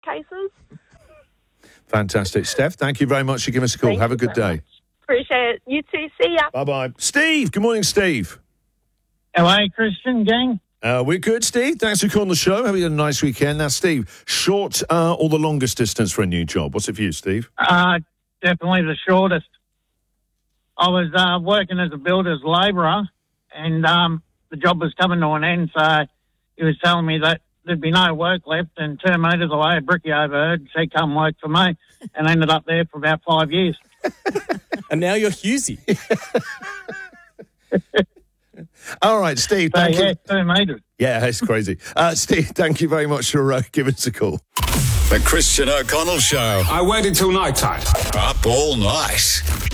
cases. Fantastic. Steph, thank you very much for giving us a call. Thank Have a you good so day. much. Appreciate it. You too. See ya. Bye-bye. Steve, good morning, Steve. Hello, Christian gang. We're good, Steve. Thanks for calling the show. Having a nice weekend. Now, Steve, short or the longest distance for a new job? What's it for you, Steve? Definitely the shortest. I was working as a builder's labourer, and the job was coming to an end, so he was telling me that there'd be no work left, and 2 metres away, a brickie overheard, said, come work for me, and I ended up there for about 5 years. And now you're Husey. All right, Steve. So, Thank you. 2 metres. Yeah, it's crazy. Steve, thank you very much for giving us a call. The Christian O'Connell Show. I waited till night time. Up all night.